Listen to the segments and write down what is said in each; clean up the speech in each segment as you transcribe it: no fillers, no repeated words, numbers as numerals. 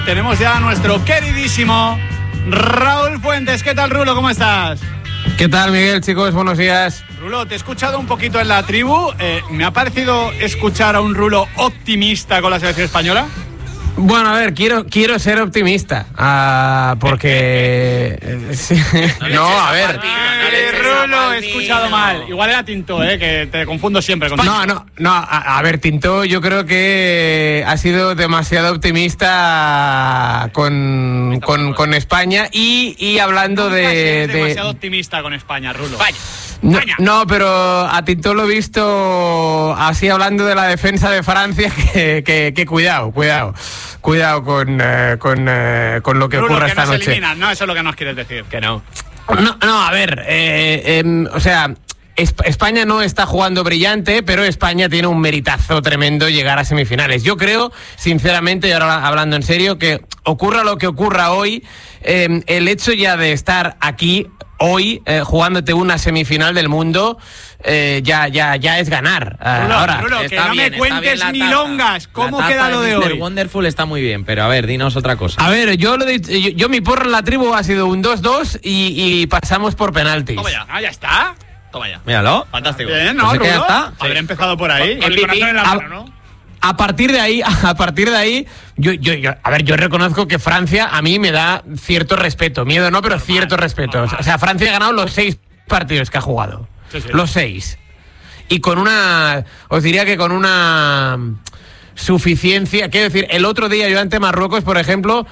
Tenemos ya a nuestro queridísimo Raúl Fuentes. ¿Qué tal, Rulo? ¿Cómo estás? ¿Qué tal, Miguel, chicos? Buenos días. Rulo, te he escuchado un poquito en la tribu. Me ha parecido escuchar a un Rulo optimista con la selección española. Bueno, a ver, quiero ser optimista, porque... sí. No, a ver... Rulo, he escuchado mal. Igual era Tinto, que te confundo siempre con... No, a ver, Tinto yo creo que ha sido demasiado optimista con España y hablando de... demasiado optimista con España, Rulo. No, pero a Tinto lo he visto así hablando de la defensa de Francia, que cuidado con lo que Rulo, ocurra que esta nos noche. eliminan, ¿no? Eso es lo que nos quieres decir. Que no. No, a ver, o sea, España no está jugando brillante, pero España tiene un meritazo tremendo llegar a semifinales. Yo creo, sinceramente, y ahora hablando en serio, que ocurra lo que ocurra hoy, el hecho ya de estar aquí hoy jugándote una semifinal del mundo ya es ganar. Rulo, que no me cuentes milongas. ¿Cómo queda lo de hoy? Wonderful está muy bien, pero a ver, dinos otra cosa. A ver, yo mi porra en la tribu ha sido un 2-2 y pasamos por penaltis. Toma ya. Ya está. Toma ya. Míralo. Fantástico. Bien, ¿no, Pues Rulo? ya está. Habré empezado por ahí. Con el corazón en la mano, ¿no? A partir de ahí, yo reconozco que Francia a mí me da cierto respeto. Miedo no, pero cierto respeto. Normal. O sea, Francia ha ganado los 6 partidos que ha jugado. Sí. Los 6. Y os diría que con una suficiencia. Quiero decir, el otro día yo ante Marruecos, por ejemplo,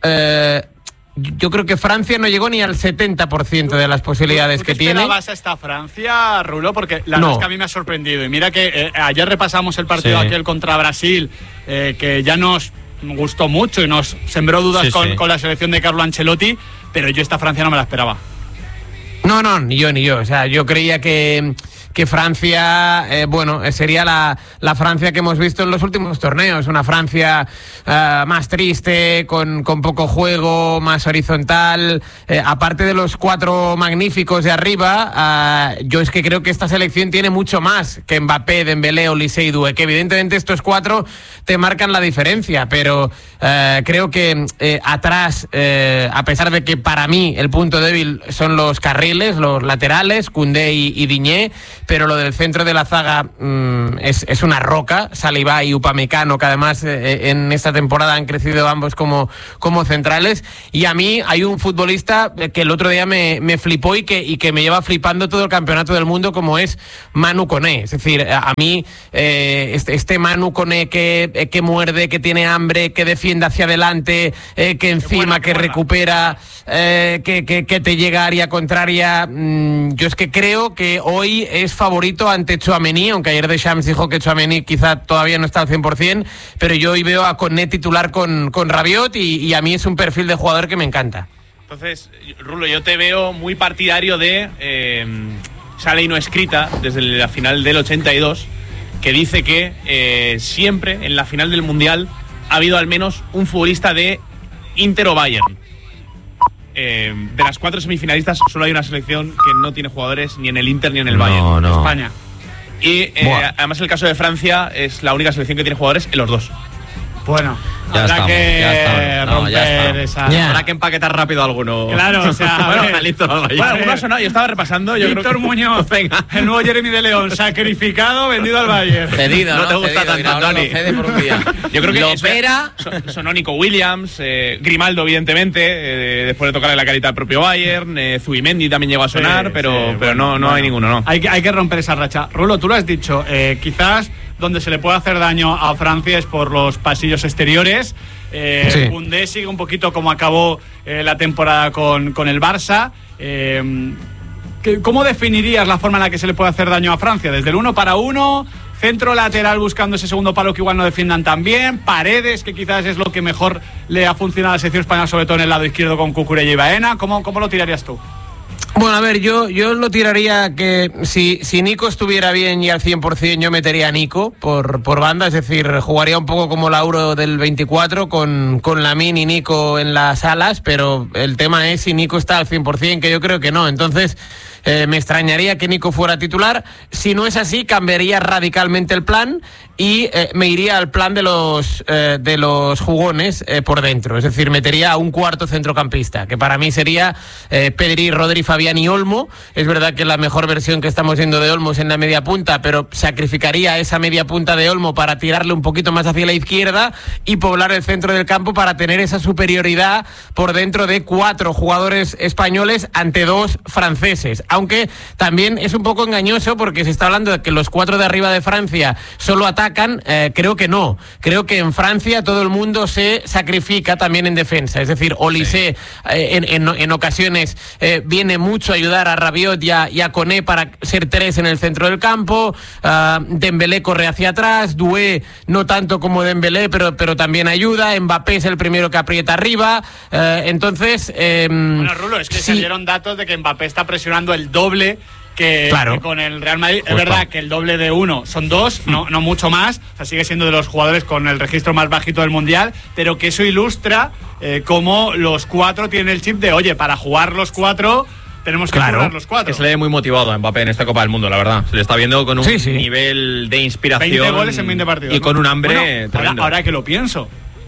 yo creo que Francia no llegó ni al 70% de las posibilidades que tiene. ¿Tú esperabas a esta Francia, Rulo? Porque la verdad es que a mí me ha sorprendido. Y mira que ayer repasamos el partido aquel contra Brasil, que ya nos gustó mucho y nos sembró dudas con la selección de Carlo Ancelotti, pero yo esta Francia no me la esperaba. No, ni yo. O sea, yo creía que Francia, sería la Francia que hemos visto en los últimos torneos. Una Francia más triste, con poco juego, más horizontal. Aparte de los 4 magníficos de arriba, yo es que creo que esta selección tiene mucho más que Mbappé, Dembélé, Olise y Doué, que evidentemente estos 4 te marcan la diferencia, pero creo que atrás, a pesar de que para mí el punto débil son los carriles, los laterales, Koundé y Digne, pero lo del centro de la zaga es una roca. Saliba y Upamecano, que además en esta temporada han crecido ambos como centrales. Y a mí hay un futbolista que el otro día me flipó y que me lleva flipando todo el campeonato del mundo, como es Manu Koné. Es decir, a mí este Manu Koné que muerde, que tiene hambre, que defiende hacia adelante, que encima, que recupera, que te llega a área contraria. Yo es que creo que hoy es favorito ante Tchouaméni, aunque ayer Deschamps dijo que Tchouaméni quizá todavía no está al 100%, pero yo hoy veo a Koné titular con Rabiot y a mí es un perfil de jugador que me encanta. Entonces, Rulo, yo te veo muy partidario de esa ley no escrita desde la final del 82, que dice que siempre en la final del Mundial ha habido al menos un futbolista de Inter o Bayern. De las 4 semifinalistas solo hay una selección que no tiene jugadores ni en el Inter ni en el Bayern. España. Y además el caso de Francia es la única selección que tiene jugadores en los 2. Bueno, habrá que romper esa... Habrá que empaquetar rápido alguno. Claro, o sea... alguno ha sonado, yo estaba repasando. Víctor Muñoz, venga, el nuevo Jeremy de León, sacrificado, vendido al Bayern. Cedido, no te gusta tanto, Tony. Cede por un día. Yo creo que Lopera... sonó Nico Williams, Grimaldo, evidentemente, después de tocarle la carita al propio Bayern, Zubimendi también llegó a sonar, pero no hay ninguno, ¿no? Hay que romper esa racha. Rulo, tú lo has dicho, quizás donde se le puede hacer daño a Francia es por los pasillos exteriores. Koundé sigue un poquito como acabó la temporada con el Barça. ¿Cómo definirías la forma en la que se le puede hacer daño a Francia? ¿Desde el 1 para 1? ¿Centro lateral buscando ese segundo palo que igual no defiendan tan bien? ¿Paredes, que quizás es lo que mejor le ha funcionado a la selección española, sobre todo en el lado izquierdo con Cucurella y Baena? ¿Cómo lo tirarías tú? Bueno, a ver, yo lo tiraría que si Nico estuviera bien y al 100%, yo metería a Nico por banda, es decir, jugaría un poco como la Euro del 24 con Lamine y Nico en las alas, pero el tema es si Nico está al 100%, que yo creo que no. Entonces me extrañaría que Nico fuera titular. Si no es así, cambiaría radicalmente el plan y me iría al plan de los jugones por dentro, es decir, metería a un cuarto centrocampista, que para mí sería Pedri, Rodri, Fabián y Olmo. Es verdad que la mejor versión que estamos viendo de Olmo es en la media punta, pero sacrificaría esa media punta de Olmo para tirarle un poquito más hacia la izquierda y poblar el centro del campo para tener esa superioridad por dentro de 4 jugadores españoles ante 2 franceses, aunque también es un poco engañoso porque se está hablando de que los 4 de arriba de Francia solo atacan. Creo que no, creo que en Francia todo el mundo se sacrifica también en defensa, es decir, Olise en ocasiones viene mucho a ayudar a Rabiot y a Koné para ser 3 en el centro del campo. Dembélé corre hacia atrás, Doué no tanto como Dembélé, pero también ayuda. Mbappé es el primero que aprieta arriba. Entonces bueno, Rulo, es que salieron datos de que Mbappé está presionando el doble que con el Real Madrid. Es verdad que el doble de uno son 2, no mucho más. O sea, sigue siendo de los jugadores con el registro más bajito del Mundial, pero que eso ilustra cómo los 4 tienen el chip de, oye, para jugar los 4 tenemos que jugar los 4. Que se le ve muy motivado a Mbappé en esta Copa del Mundo, la verdad. Se le está viendo con un nivel de inspiración. 20 goles en 20 partidos. Y con un hambre tremendo. Ahora que lo pienso,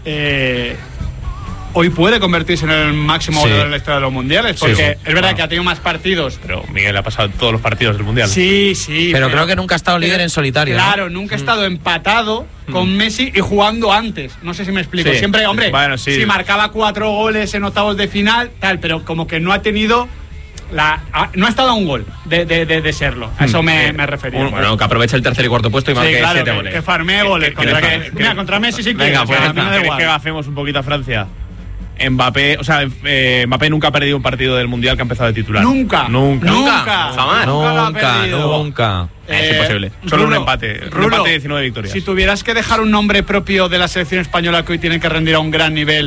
hoy puede convertirse en el máximo goleador de la historia de los mundiales, porque es verdad que ha tenido más partidos. Pero Miguel ha pasado todos los partidos del mundial. Sí. Pero creo que nunca ha estado líder en solitario. Claro, nunca ha estado empatado con Messi y jugando antes. No sé si me explico. Siempre, hombre, si marcaba 4 goles en octavos de final, tal, pero como que no ha tenido... no ha estado a un gol de serlo. A eso me refería. Bueno, que aproveche el tercer y cuarto puesto y marque 7 goles. Que farmee goles. Contra Messi sí que. Venga, pues que hacemos un poquito a Francia. Mbappé nunca ha perdido un partido del Mundial que ha empezado de titular. Nunca. Jamás. Nunca. Es imposible. Solo un empate. Un empate de 19 victorias. Si tuvieras que dejar un nombre propio de la selección española que hoy tiene que rendir a un gran nivel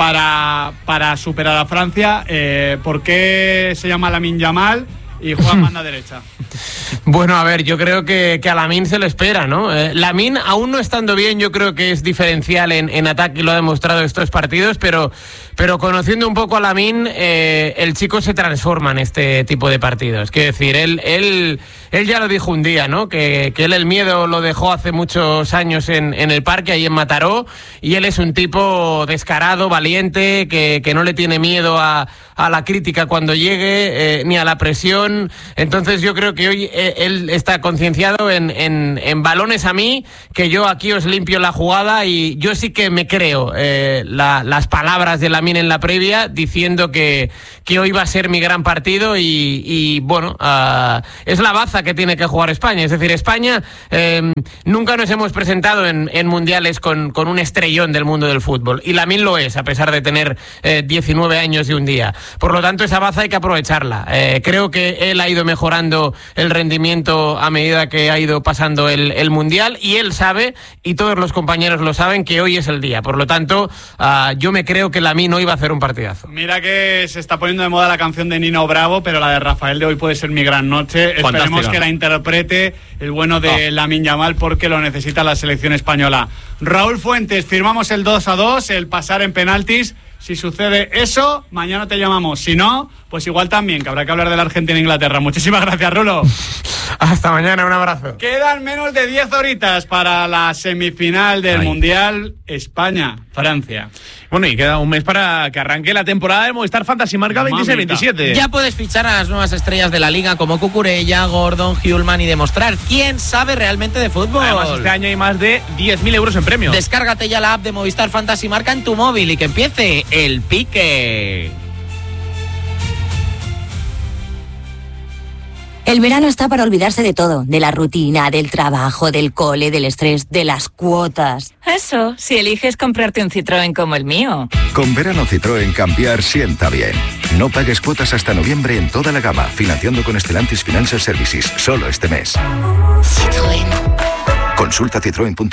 para superar a Francia, ¿por qué se llama Lamine Yamal y juega en banda derecha? Bueno, a ver, yo creo que a Lamine se le espera, ¿no? Lamine, aún no estando bien, yo creo que es diferencial en ataque y lo ha demostrado estos partidos, pero conociendo un poco a Lamine, el chico se transforma en este tipo de partidos. Quiero decir, él ya lo dijo un día, ¿no? Que él el miedo lo dejó hace muchos años en el parque, ahí en Mataró, y él es un tipo descarado, valiente, que no le tiene miedo a la crítica cuando llegue, ni a la presión. Entonces yo creo que hoy él está concienciado en balones a mí, que yo aquí os limpio la jugada, y yo sí que me creo las palabras de Lamine en la previa diciendo que hoy va a ser mi gran partido y bueno, es la baza que tiene que jugar España. Es decir, España nunca nos hemos presentado en mundiales con un estrellón del mundo del fútbol, y Lamine lo es, a pesar de tener 19 años y un día. Por lo tanto, esa baza hay que aprovecharla. Creo que él ha ido mejorando el rendimiento a medida que ha ido pasando el mundial, y él sabe, y todos los compañeros lo saben, que hoy es el día. Por lo tanto, yo me creo que Lamine hoy va a hacer un partidazo. Mira que se está poniendo de moda la canción de Nino Bravo, pero la de Rafael de Hoy puede ser mi gran noche. Fantástica. Esperemos que la interprete el bueno de Lamine Yamal, porque lo necesita la selección española. Raúl Fuentes, firmamos el 2-2, el pasar en penaltis. Si sucede eso, mañana te llamamos. Si no, pues igual también, que habrá que hablar de la Argentina-Inglaterra. Muchísimas gracias, Rulo. Hasta mañana, un abrazo. Quedan menos de 10 horitas para la semifinal del Mundial España-Francia. Bueno, y queda un mes para que arranque la temporada de Movistar Fantasy Marca 26-27. Ya puedes fichar a las nuevas estrellas de la liga como Cucurella, Gordon, Hjulman y demostrar quién sabe realmente de fútbol. Además, este año hay más de 10.000 euros en premios. Descárgate ya la app de Movistar Fantasy Marca en tu móvil y que empiece el pique. El verano está para olvidarse de todo, de la rutina, del trabajo, del cole, del estrés, de las cuotas. Eso, si eliges comprarte un Citroën como el mío. Con verano Citroën cambiar sienta bien. No pagues cuotas hasta noviembre en toda la gama, financiando con Stellantis Financial Services, solo este mes. Citroën. Consulta citroen.es.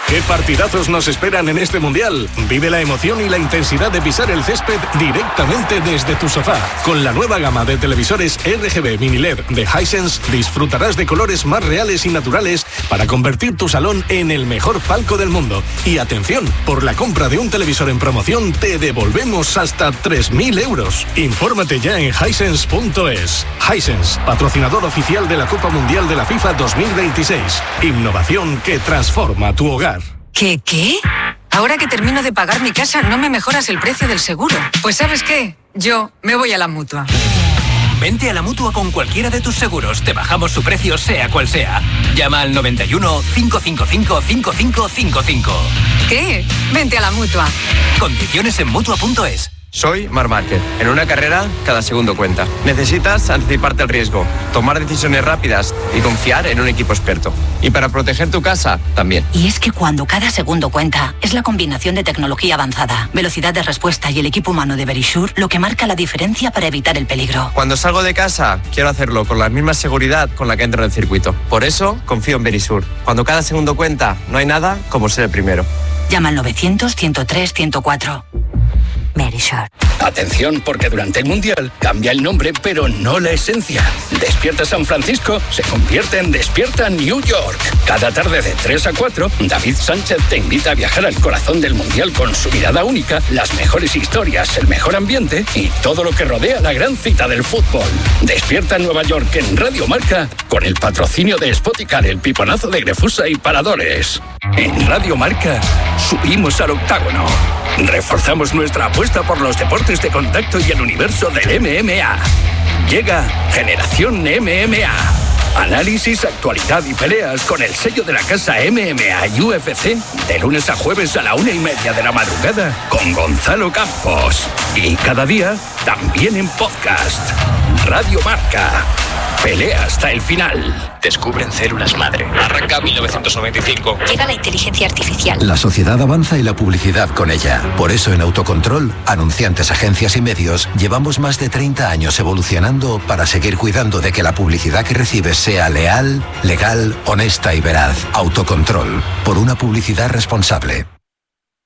¿Qué partidazos nos esperan en este Mundial? Vive la emoción y la intensidad de pisar el césped directamente desde tu sofá. Con la nueva gama de televisores RGB Mini LED de Hisense disfrutarás de colores más reales y naturales para convertir tu salón en el mejor palco del mundo. Y atención, por la compra de un televisor en promoción te devolvemos hasta 3.000 euros. Infórmate ya en hisense.es. Hisense, patrocinador oficial de la Copa Mundial de la FIFA 2026. Innovación que transforma tu hogar. ¿Qué? Ahora que termino de pagar mi casa, ¿no me mejoras el precio del seguro? Pues ¿sabes qué? Yo me voy a la Mutua. Vente a la Mutua con cualquiera de tus seguros. Te bajamos su precio sea cual sea. Llama al 91 555 5555. ¿Qué? Vente a la Mutua. Condiciones en Mutua.es. Soy Marc Márquez. En una carrera, cada segundo cuenta. Necesitas anticiparte al riesgo, tomar decisiones rápidas y confiar en un equipo experto. Y para proteger tu casa, también. Y es que cuando cada segundo cuenta, es la combinación de tecnología avanzada, velocidad de respuesta y el equipo humano de Verisure lo que marca la diferencia para evitar el peligro. Cuando salgo de casa, quiero hacerlo con la misma seguridad con la que entro en el circuito. Por eso, confío en Verisure. Cuando cada segundo cuenta, no hay nada como ser el primero. Llama al 900-103-104. Verisure. Atención, porque durante el Mundial cambia el nombre, pero no la esencia. Despierta San Francisco se convierte en Despierta New York. Cada tarde de 3 a 4, David Sánchez te invita a viajar al corazón del Mundial con su mirada única, las mejores historias, el mejor ambiente y todo lo que rodea la gran cita del fútbol. Despierta Nueva York en Radio Marca con el patrocinio de Spoticar, el piponazo de Grefusa y Paradores. En Radio Marca subimos al octágono. Reforzamos nuestra apuesta por los deportes de contacto y el universo del MMA. Llega Generación MMA. Análisis, actualidad y peleas con el sello de la casa MMA y UFC de lunes a jueves a la 1:30 de la madrugada con Gonzalo Campos. Y cada día también en podcast. Radio Marca. Pelea hasta el final. Descubren células madre. Arranca 1995. Llega la inteligencia artificial. La sociedad avanza y la publicidad con ella. Por eso en Autocontrol, anunciantes, agencias y medios, llevamos más de 30 años evolucionando para seguir cuidando de que la publicidad que recibes sea leal, legal, honesta y veraz. Autocontrol. Por una publicidad responsable.